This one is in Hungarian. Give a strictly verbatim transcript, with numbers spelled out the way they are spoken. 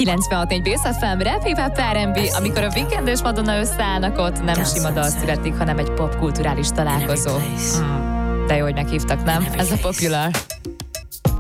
kilencvenhat négy Bész ef em, rap, hip-hop, er end bé, amikor a Weeknd és Madonna összeállnak ott, nem sima dal születik, hanem egy popkulturális találkozó. Mm, de jó, hogy meghívtak, nem? Ez a Popular.